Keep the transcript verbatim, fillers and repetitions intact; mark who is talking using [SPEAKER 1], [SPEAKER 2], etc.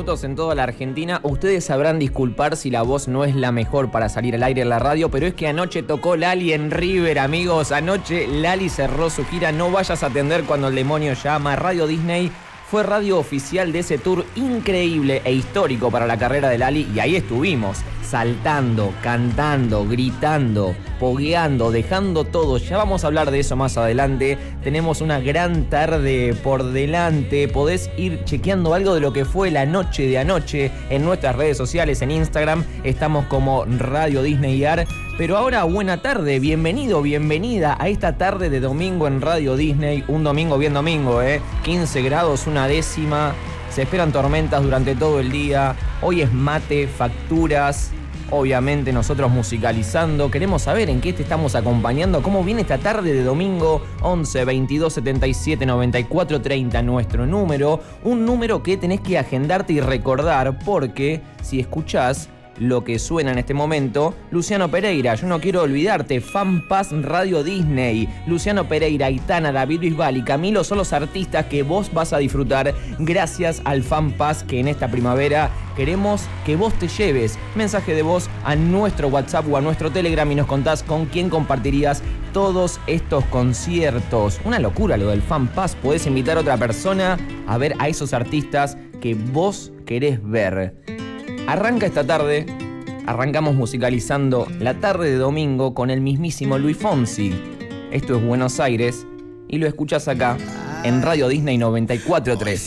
[SPEAKER 1] minutos en toda la Argentina. Ustedes sabrán disculpar si la voz no es la mejor para salir al aire en la radio, pero es que anoche tocó Lali en River, amigos. Anoche Lali cerró su gira No vayas a atender cuando el demonio llama. Radio Disney fue radio oficial de ese tour increíble e histórico para la carrera de Lali, y ahí estuvimos, saltando, cantando, gritando, pogueando, dejando todo. Ya vamos a hablar de eso más adelante. Tenemos una gran tarde por delante. Podés ir chequeando algo de lo que fue la noche de anoche en nuestras redes sociales, en Instagram. Estamos como Radio Disney A R. Pero ahora, buena tarde, bienvenido, bienvenida a esta tarde de domingo en Radio Disney. Un domingo bien domingo, ¿eh? quince grados, una décima. Se esperan tormentas durante todo el día. Hoy es mate, facturas. Obviamente nosotros musicalizando. Queremos saber en qué te estamos acompañando. ¿Cómo viene esta tarde de domingo? once, veintidós, setenta y siete, noventa y cuatro, treinta, nuestro número. Un número que tenés que agendarte y recordar, porque si escuchás lo que suena en este momento, Luciano Pereira, Yo no quiero olvidarte, Fan Pass Radio Disney. Luciano Pereira, Aitana, David Bisbal y Camilo son los artistas que vos vas a disfrutar gracias al Fan Pass que en esta primavera queremos que vos te lleves. Mensaje de voz a nuestro WhatsApp o a nuestro Telegram y nos contás con quién compartirías todos estos conciertos. Una locura lo del Fan Pass. Podés invitar a otra persona a ver a esos artistas que vos querés ver. Arranca esta tarde, arrancamos musicalizando la tarde de domingo con el mismísimo Luis Fonsi. Esto es Buenos Aires y lo escuchás acá en Radio Disney noventa y cuatro punto tres.